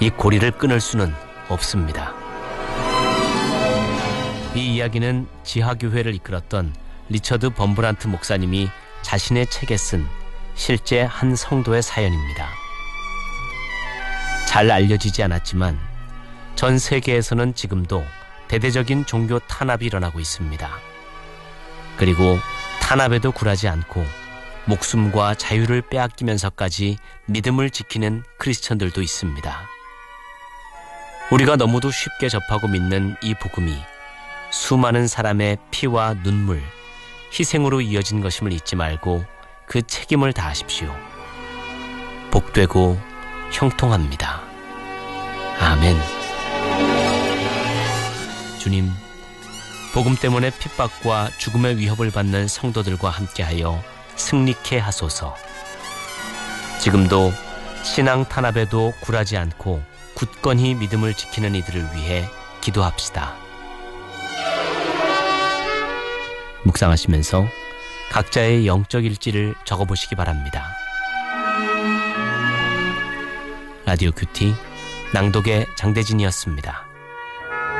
이 고리를 끊을 수는 없습니다. 이 이야기는 지하교회를 이끌었던 리처드 범브란트 목사님이 자신의 책에 쓴 실제 한 성도의 사연입니다. 잘 알려지지 않았지만 전 세계에서는 지금도 대대적인 종교 탄압이 일어나고 있습니다. 그리고 탄압에도 굴하지 않고 목숨과 자유를 빼앗기면서까지 믿음을 지키는 크리스천들도 있습니다. 우리가 너무도 쉽게 접하고 믿는 이 복음이 수많은 사람의 피와 눈물, 희생으로 이어진 것임을 잊지 말고 그 책임을 다하십시오. 복되고 형통합니다. 아멘. 주님, 복음 때문에 핍박과 죽음의 위협을 받는 성도들과 함께하여 승리케 하소서. 지금도 신앙 탄압에도 굴하지 않고 굳건히 믿음을 지키는 이들을 위해 기도합시다. 묵상하시면서 각자의 영적 일지를 적어보시기 바랍니다. 라디오 큐티 낭독의 장대진이었습니다.